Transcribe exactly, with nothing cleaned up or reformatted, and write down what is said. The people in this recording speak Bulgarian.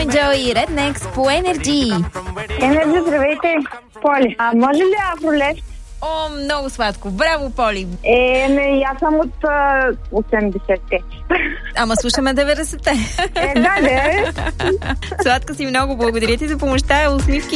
Joy и Rednex по Енерджи. Енерджи, здравейте, Поли. А може ли Афролес? О, много сладко. Браво, Поли. Е, не, аз съм от а, осемдесетте. Ама слушаме деветдесетте. Е, да, да. Сладка си, много благодаря ти за помощта. Усмивки